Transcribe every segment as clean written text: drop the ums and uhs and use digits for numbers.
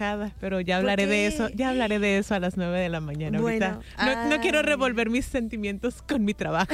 pero ya hablaré de eso a las 9 de la mañana. Bueno, ahorita no quiero revolver mis sentimientos con mi trabajo.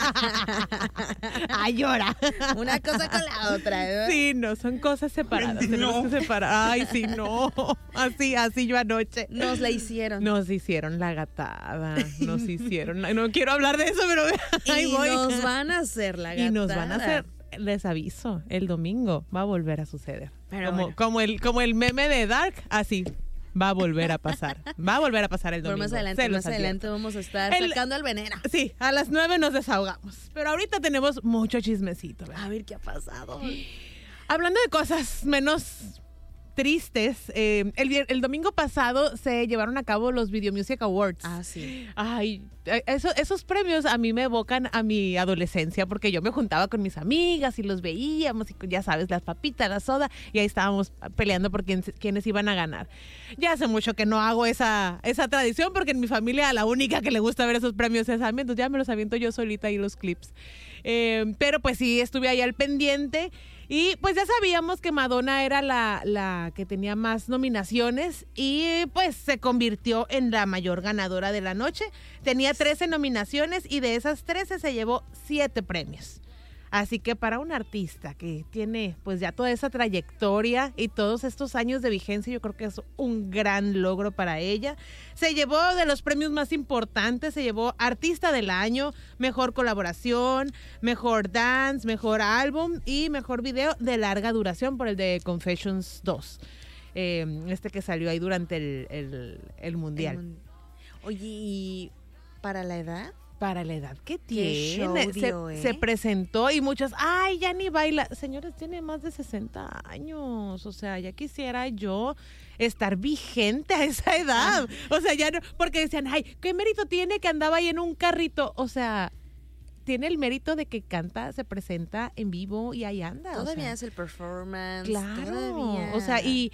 Ay, llora. Una cosa con la otra, ¿verdad? Sí, no, son cosas separadas. Tenemos que separar. Ay, sí, no. Así yo anoche. Nos la hicieron. Nos hicieron la gatada. Nos hicieron. No quiero hablar de eso, pero ahí voy. Nos van a hacer la gatada. Y nos van a hacer. Les aviso, el domingo va a volver a suceder. Pero como el meme de Dark, así va a volver a pasar. Va a volver a pasar el domingo. Pero más adelante vamos a estar sacando el veneno. Sí, a las 9 nos desahogamos. Pero ahorita tenemos mucho chismecito, ¿verdad? A ver qué ha pasado. Hablando de cosas menos tristes, el domingo pasado se llevaron a cabo los Video Music Awards. Ah, sí. Ay, esos premios a mí me evocan a mi adolescencia, porque yo me juntaba con mis amigas y los veíamos, y ya sabes, las papitas, la soda, y ahí estábamos peleando por quiénes iban a ganar. Ya hace mucho que no hago esa tradición, porque en mi familia la única que le gusta ver esos premios es a mí, entonces ya me los aviento yo solita y los clips. Pero pues sí, estuve ahí al pendiente. Y pues ya sabíamos que Madonna era la que tenía más nominaciones y pues se convirtió en la mayor ganadora de la noche. Tenía 13 nominaciones y de esas 13 se llevó 7 premios. Así que para un artista que tiene pues ya toda esa trayectoria y todos estos años de vigencia, yo creo que es un gran logro para ella. Se llevó de los premios más importantes, se llevó Artista del Año, Mejor Colaboración, Mejor Dance, Mejor Álbum y Mejor Video de larga duración por el de Confessions 2. Que salió ahí durante el Mundial. Oye, ¿y para la edad? Para la edad que tiene. Qué show dio, se presentó y muchos, ay, ya ni baila. Señores, tiene más de 60 años. O sea, ya quisiera yo estar vigente a esa edad. O sea, ya no, porque decían, ay, ¿qué mérito tiene que andaba ahí en un carrito? O sea, tiene el mérito de que canta, se presenta en vivo y ahí anda. Todavía es el performance. Claro. Todavía O sea, y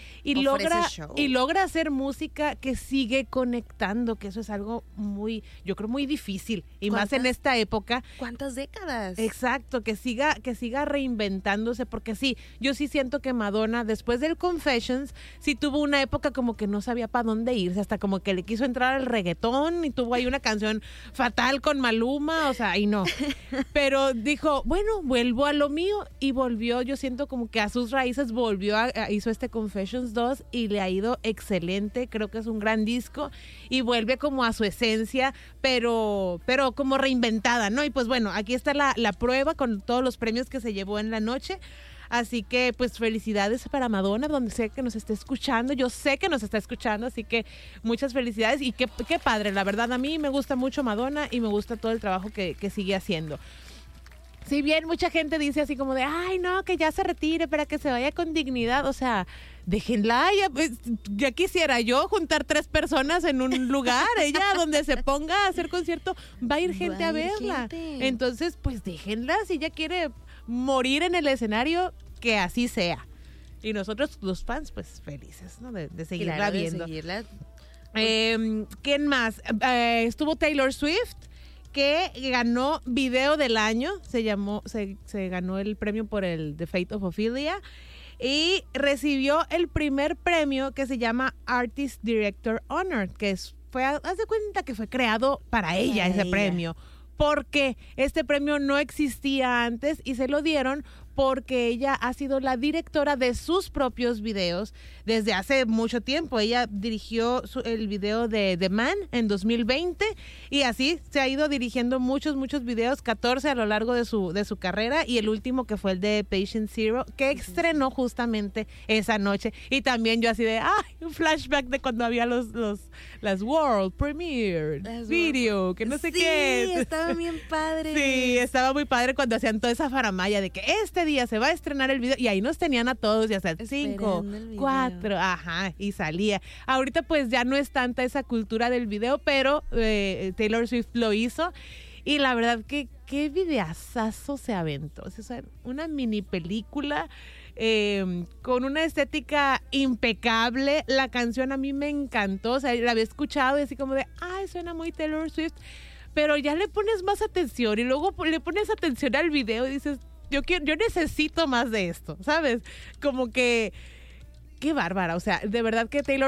logra hacer música que sigue conectando, que eso es algo yo creo muy difícil. Y más en esta época. ¿Cuántas décadas? Exacto, que siga reinventándose, porque sí, yo sí siento que Madonna, después del Confessions, sí tuvo una época como que no sabía para dónde irse, hasta como que le quiso entrar al reggaetón y tuvo ahí una canción fatal con Maluma, o sea, y no. Pero dijo, bueno, vuelvo a lo mío y volvió, yo siento como que a sus raíces hizo este Confessions 2 y le ha ido excelente, creo que es un gran disco y vuelve como a su esencia, pero como reinventada, ¿no? Y pues bueno, aquí está la prueba con todos los premios que se llevó en la noche. Así que, pues, felicidades para Madonna, donde sé que nos esté escuchando. Yo sé que nos está escuchando, así que muchas felicidades. Y qué padre, la verdad, a mí me gusta mucho Madonna y me gusta todo el trabajo que sigue haciendo. Si bien mucha gente dice así como de, ay, no, que ya se retire para que se vaya con dignidad. O sea, déjenla, ya quisiera yo juntar 3 personas en un lugar. Ella, donde se ponga a hacer concierto, va a ir gente a verla. Entonces, pues déjenla, si ella quiere morir en el escenario, que así sea. Y nosotros, los fans, pues felices, ¿no? De seguirla viendo. ¿Quién más? Estuvo Taylor Swift, que ganó Video del Año, se ganó el premio por el The Fate of Ophelia y recibió el primer premio que se llama Artist Director Honor, que haz de cuenta que fue creado para ella ese premio, porque este premio no existía antes y se lo dieron porque ella ha sido la directora de sus propios videos desde hace mucho tiempo. Ella dirigió el video de The Man en 2020 y así se ha ido dirigiendo muchos videos, 14 a lo largo de su carrera, y el último que fue el de Patient Zero, que estrenó justamente esa noche. Y también yo así de, un flashback de cuando había las World Premiere Video, que no sé qué. Sí, estaba bien padre. Sí, estaba muy padre cuando hacían toda esa faramaya de que este día se va a estrenar el video, y ahí nos tenían a todos, ya sea 5, 4, y salía. Ahorita pues ya no es tanta esa cultura del video, pero Taylor Swift lo hizo, y la verdad que qué videazazo se aventó. O sea, una mini película con una estética impecable. La canción a mí me encantó, o sea, la había escuchado y así como de, suena muy Taylor Swift, pero ya le pones más atención y luego le pones atención al video y dices, yo necesito más de esto, ¿sabes? Como que qué bárbara. O sea, de verdad que Taylor